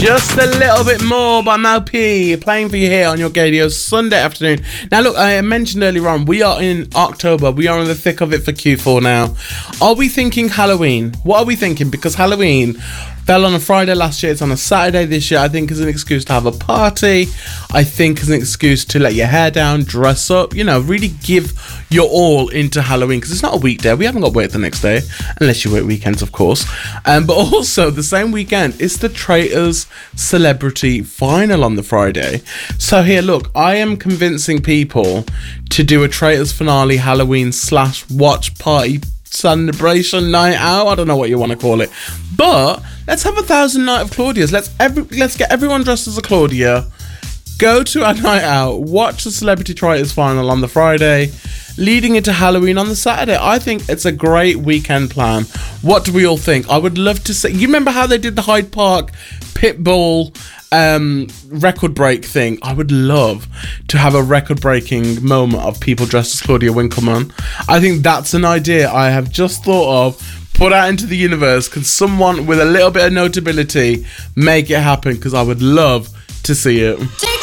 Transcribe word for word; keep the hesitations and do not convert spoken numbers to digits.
Just a little bit more by Mal P playing for you here on your Gadio Sunday afternoon. Now look, I mentioned earlier on, we are in October. We are in the thick of it for Q four now. Are we thinking Halloween? What are we thinking? Because Halloween fell on a Friday last year. It's on a Saturday this year. I think is an excuse to have a party. I think is an excuse to let your hair down, dress up, you know, really give your all into Halloween, because it's not a weekday. We haven't got work the next day, unless you work weekends, of course. Um, but also the same weekend, it's the Traitors Celebrity Final on the Friday. So here, look, I am convincing people to do a Traitors Finale Halloween slash watch party celebration night out. I don't know what you want to call it, but let's have a thousand night of Claudia's. Let's every let's get everyone dressed as a Claudia, go to a night out, watch the Celebrity Traitors Final on the Friday, leading into Halloween on the Saturday. I think it's a great weekend plan. What do we all think? I would love to see. You remember how they did the Hyde Park Pitbull um, record break thing? I would love to have a record breaking moment of people dressed as Claudia Winkleman. I think that's an idea I have just thought of. Put out into the universe. Can someone with a little bit of notability make it happen? Because I would love to see it.